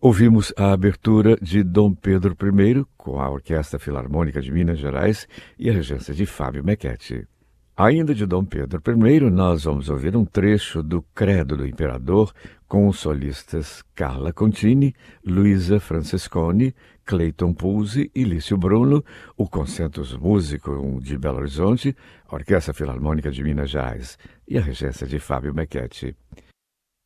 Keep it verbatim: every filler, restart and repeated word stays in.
Ouvimos a abertura de Dom Pedro I, com a Orquestra Filarmônica de Minas Gerais e a regência de Fábio Mecchetti. Ainda de Dom Pedro I, nós vamos ouvir um trecho do Credo do Imperador com os solistas Carla Contini, Luisa Francesconi, Clayton Pulse e Lício Bruno, o Concertos Musicum de Belo Horizonte, a Orquestra Filarmônica de Minas Gerais e a regência de Fábio Mecchetti.